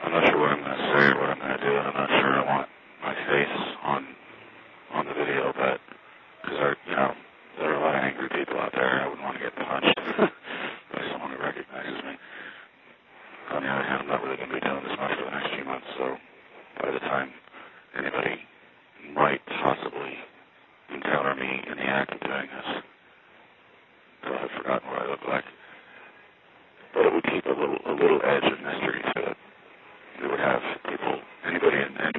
I'm not sure what I'm going to say or what I'm going to do, and I'm not sure I want my face on the video, but because there are a lot of angry people out there. I wouldn't want to get punched by someone who recognizes me. On the other hand, I'm not really going to be doing this much for the next few months, so by the time anybody might possibly encounter me in the act of doing this, they'll have forgotten what I look like. But it would keep a little edge of mystery to it. It would have anybody in